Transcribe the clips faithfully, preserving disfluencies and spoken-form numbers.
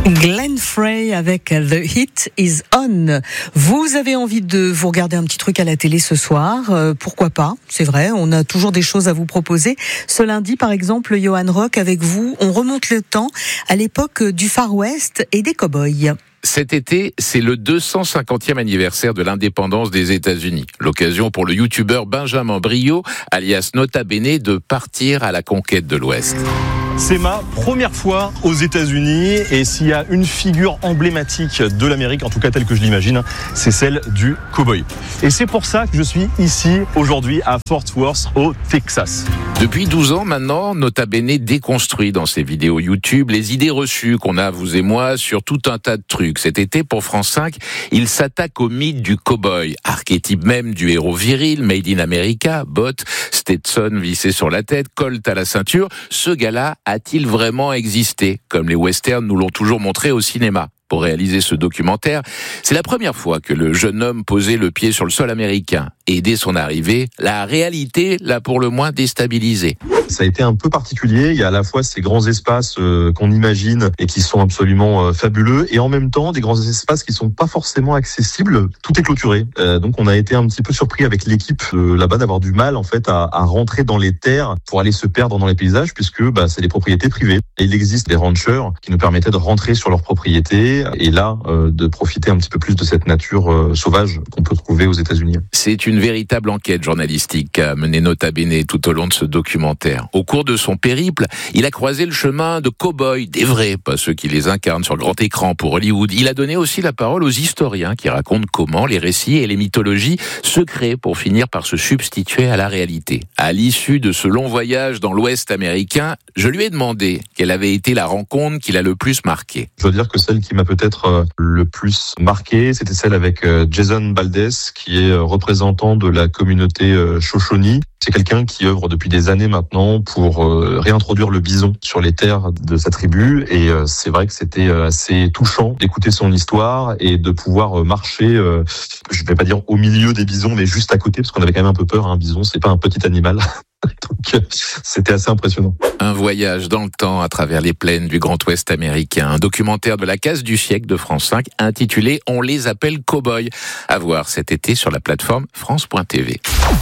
Glenn Frey avec The Heat Is On. Vous avez envie de vous regarder un petit truc à la télé ce soir, euh, pourquoi pas, c'est vrai, on a toujours des choses à vous proposer. Ce lundi, par exemple, Johan Rock, avec vous, on remonte le temps à l'époque du Far West et des cow-boys. Cet été, c'est le deux cent cinquantième anniversaire de l'indépendance des États-Unis. L'occasion pour le youtubeur Benjamin Briot, alias Nota Bene, de partir à la conquête de l'Ouest. C'est ma première fois aux États-Unis et s'il y a une figure emblématique de l'Amérique, en tout cas telle que je l'imagine, c'est celle du cow-boy. Et c'est pour ça que je suis ici aujourd'hui à Fort Worth au Texas. Depuis douze ans maintenant, Nota Bene déconstruit dans ses vidéos YouTube les idées reçues qu'on a, vous et moi, sur tout un tas de trucs. Cet été, pour France cinq, il s'attaque au mythe du cow-boy, archétype même du héros viril, made in America, bottes, Stetson vissé sur la tête, colt à la ceinture. Ce gars-là a-t-il vraiment existé, comme les westerns nous l'ont toujours montré au cinéma? Pour réaliser ce documentaire, c'est la première fois que le jeune homme posait le pied sur le sol américain. Et dès son arrivée, la réalité l'a pour le moins déstabilisé. Ça a été un peu particulier. Il y a à la fois ces grands espaces euh, qu'on imagine et qui sont absolument euh, fabuleux, et en même temps des grands espaces qui sont pas forcément accessibles. Tout est clôturé. Euh, donc on a été un petit peu surpris avec l'équipe euh, là-bas d'avoir du mal en fait à, à rentrer dans les terres pour aller se perdre dans les paysages, puisque bah, c'est des propriétés privées. Et il existe des ranchers qui nous permettaient de rentrer sur leurs propriétés et là euh, de profiter un petit peu plus de cette nature euh, sauvage qu'on peut trouver aux États-Unis. C'est une véritable enquête journalistique qu'a menée Nota Bene tout au long de ce documentaire. Au cours de son périple, il a croisé le chemin de cow-boys, des vrais, pas ceux qui les incarnent sur grand écran pour Hollywood. Il a donné aussi la parole aux historiens qui racontent comment les récits et les mythologies se créent pour finir par se substituer à la réalité. À l'issue de ce long voyage dans l'Ouest américain, je lui ai demandé quelle avait été la rencontre qui l'a le plus marqué. Je dois dire que celle qui m'a peut-être le plus marqué, c'était celle avec Jason Baldez, qui est représentant de la communauté Shoshone. C'est quelqu'un qui œuvre depuis des années maintenant pour euh, réintroduire le bison sur les terres de sa tribu, et euh, c'est vrai que c'était assez touchant d'écouter son histoire et de pouvoir marcher, euh, je vais pas dire au milieu des bisons, mais juste à côté, parce qu'on avait quand même un peu peur. Un bison, c'est pas un petit animal. Donc, c'était assez impressionnant. Un voyage dans le temps à travers les plaines du Grand Ouest américain. Un documentaire de la case du siècle de France cinq intitulé « On les appelle cow-boys ». À voir cet été sur la plateforme France point T V.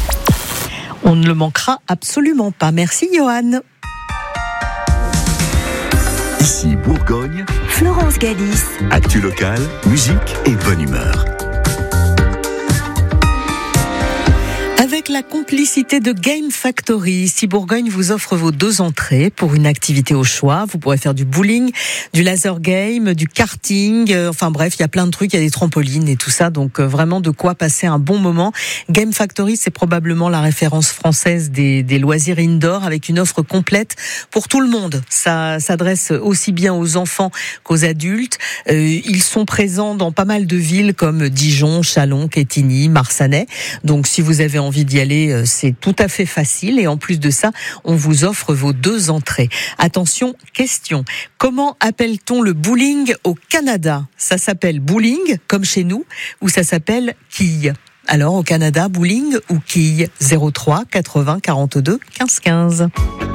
On ne le manquera absolument pas. Merci Johan. Ici Bourgogne, Florence Galis. actu locale, musique et bonne humeur. Avec la complicité de Game Factory, ici Bourgogne vous offre vos deux entrées pour une activité au choix. Vous pourrez faire du bowling, du laser game, du karting, euh, enfin bref, il y a plein de trucs, il y a des trampolines et tout ça, donc euh, vraiment de quoi passer un bon moment. Game Factory, c'est probablement la référence française des, des loisirs indoor, avec une offre complète pour tout le monde. Ça s'adresse aussi bien aux enfants qu'aux adultes. Euh, ils sont présents dans pas mal de villes comme Dijon, Châlons, Quetigny, Marsanais. Donc si vous avez envie d'y aller, c'est tout à fait facile, et en plus de ça, on vous offre vos deux entrées. Attention, question. Comment appelle-t-on le bowling au Canada? Ça s'appelle bowling, comme chez nous, ou ça s'appelle quille? Alors, au Canada, bowling ou quille? zéro trois quatre-vingts quarante-deux quinze quinze.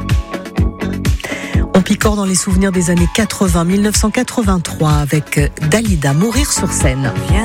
On picore dans les souvenirs des années quatre-vingts, mille neuf cent quatre-vingt-trois, avec Dalida, Mourir sur scène.